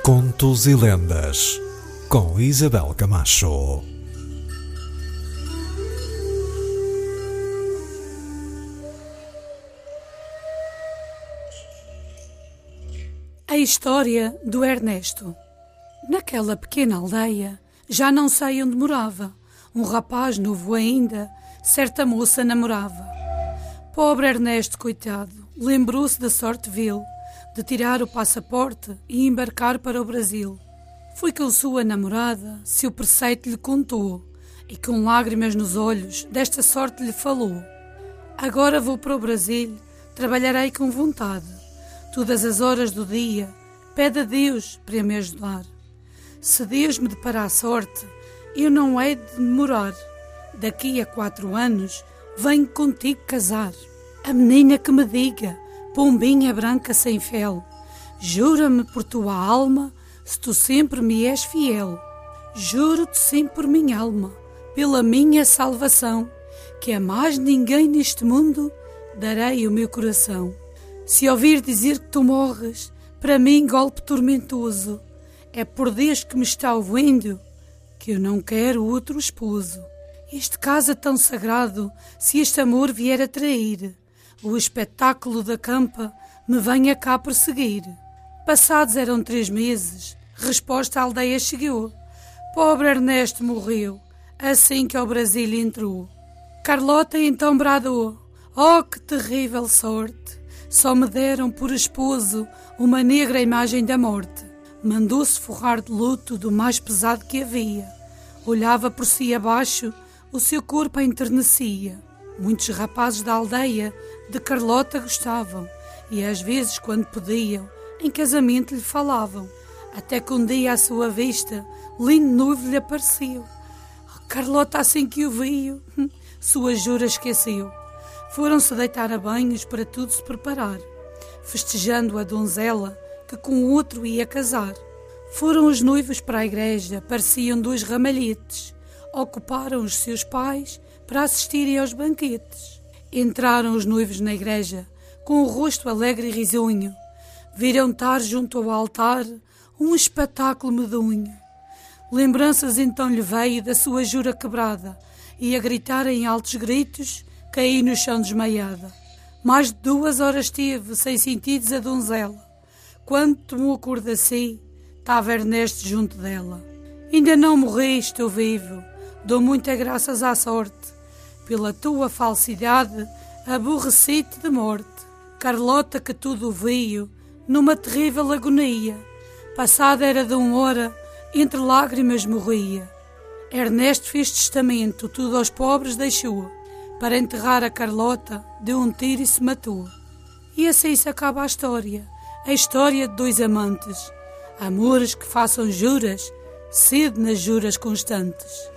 Contos e Lendas, com Isabel Camacho. A história do Ernesto. Naquela pequena aldeia, já não sei onde morava, um rapaz novo ainda, certa moça namorava. Pobre Ernesto, coitado, lembrou-se da sorte vil, de tirar o passaporte e embarcar para o Brasil. Foi com sua namorada, seu preceito lhe contou, e com lágrimas nos olhos desta sorte lhe falou. Agora vou para o Brasil, trabalharei com vontade. Todas as horas do dia, pede a Deus para me ajudar. Se Deus me deparar a sorte, eu não hei de demorar. Daqui a 4 anos, venho contigo casar. A menina que me diga, pombinha branca sem fel, jura-me por tua alma, se tu sempre me és fiel. Juro-te sim por minha alma, pela minha salvação, que a mais ninguém neste mundo darei o meu coração. Se ouvir dizer que tu morres, para mim golpe tormentoso, é por Deus que me está ouvindo, que eu não quero outro esposo. Este caso é tão sagrado, se este amor vier a trair, o espetáculo da campa me venha cá perseguir. Passados eram 3 meses, resposta à aldeia chegou. Pobre Ernesto morreu, assim que ao Brasil entrou. Carlota então bradou, oh que terrível sorte, só me deram por esposo uma negra imagem da morte. Mandou-se forrar de luto do mais pesado que havia. Olhava por si abaixo, o seu corpo a enternecia. Muitos rapazes da aldeia de Carlota gostavam, e às vezes, quando podiam, em casamento lhe falavam, até que um dia à sua vista, lindo noivo lhe apareceu. Carlota, assim que o viu, sua jura esqueceu. Foram-se deitar a banhos para tudo se preparar, festejando a donzela que com outro ia casar. Foram os noivos para a igreja, pareciam 2 ramalhetes. Ocuparam os seus pais para assistirem aos banquetes. Entraram os noivos na igreja, com o rosto alegre e risonho. Viram estar junto ao altar um espetáculo medonho. Lembranças então lhe veio da sua jura quebrada, e a gritar em altos gritos, caí no chão desmaiada. Mais de 2 horas teve, sem sentidos, a donzela. Quando tomou cor de si, estava Ernesto junto dela. Ainda não morri, estou vivo, dou muitas graças à sorte. Pela tua falsidade, aborreci-te de morte. Carlota, que tudo viu, numa terrível agonia, passada era de 1 hora, entre lágrimas morria. Ernesto fez testamento, tudo aos pobres deixou. Para enterrar a Carlota, deu um tiro e se matou. E assim se acaba a história de 2 amantes. Amores que façam juras, cede nas juras constantes.